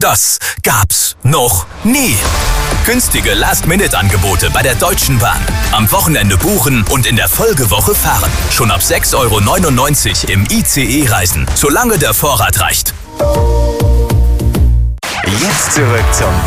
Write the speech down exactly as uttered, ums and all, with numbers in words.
Das gab's noch nie. Günstige Last-Minute-Angebote bei der Deutschen Bahn. Am Wochenende buchen und in der Folgewoche fahren. Schon ab sechs Euro neunundneunzig im I C E-Reisen, solange der Vorrat reicht. Jetzt zurück zum